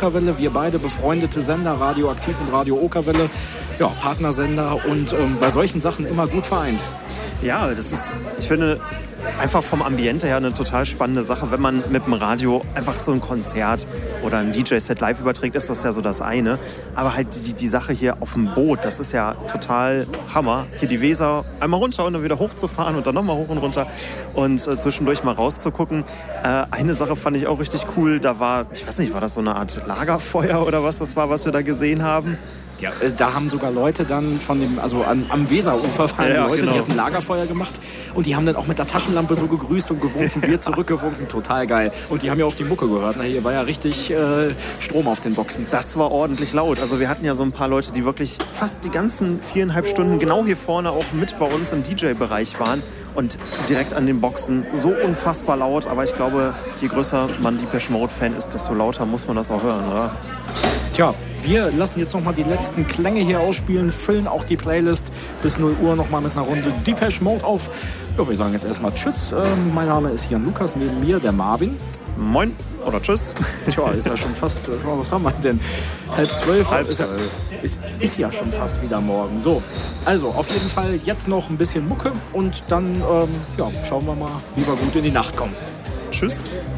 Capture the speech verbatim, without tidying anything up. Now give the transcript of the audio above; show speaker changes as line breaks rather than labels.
Okerwelle. Wir beide befreundete Sender, Radioaktiv und Radio Okerwelle. Ja, Partnersender und ähm, bei solchen Sachen immer gut vereint.
Ja, das ist, ich finde, einfach vom Ambiente her eine total spannende Sache. Wenn man mit dem Radio einfach so ein Konzert oder ein D J-Set live überträgt, ist das ja so das eine. Aber halt die, die Sache hier auf dem Boot, das ist ja total Hammer. Hier die Weser einmal runter und dann wieder hochzufahren und dann nochmal hoch und runter und äh, zwischendurch mal rauszugucken. Äh, eine Sache fand ich auch richtig cool. Da war, ich weiß nicht, war das so eine Art Lagerfeuer oder was das war, was wir da gesehen haben?
Ja, da haben sogar Leute dann von dem, also an, am Weserufer waren
ja,
Leute,
genau.
die hatten Lagerfeuer gemacht und die haben dann auch mit der Taschenlampe so gegrüßt und gewunken, wir zurückgewunken, total geil. Und die haben ja auch die Mucke gehört, na, hier war ja richtig äh, Strom auf den Boxen.
Das war ordentlich laut. Also wir hatten ja so ein paar Leute, die wirklich fast die ganzen viereinhalb Stunden genau hier vorne auch mit bei uns im D J-Bereich waren und direkt an den Boxen so unfassbar laut. Aber ich glaube, je größer man Depeche Mode-Fan ist, desto lauter muss man das auch hören, oder?
Tja, wir lassen jetzt nochmal die letzten Klänge hier ausspielen, füllen auch die Playlist bis null Uhr nochmal mit einer Runde Depeche Mode auf. Ja, wir sagen jetzt erstmal Tschüss. Ähm, mein Name ist Jan Lukas, neben mir der Marvin.
Moin oder Tschüss.
Tja, ist ja schon fast, was haben wir denn? Halb zwölf?
Halb
ist, ja, ist, ist ja schon fast wieder morgen. So, also auf jeden Fall jetzt noch ein bisschen Mucke und dann ähm, ja, schauen wir mal, wie wir gut in die Nacht kommen.
Tschüss.